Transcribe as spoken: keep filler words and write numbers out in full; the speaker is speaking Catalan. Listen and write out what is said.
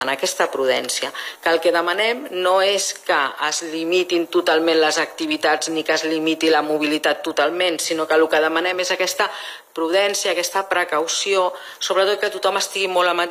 en aquesta prudència, que el que demanem no és que es limitin totalment les activitats ni que es limiti la mobilitat totalment, sinó que el que demanem és aquesta prudència, aquesta precaució, sobretot que tothom estigui molt amatent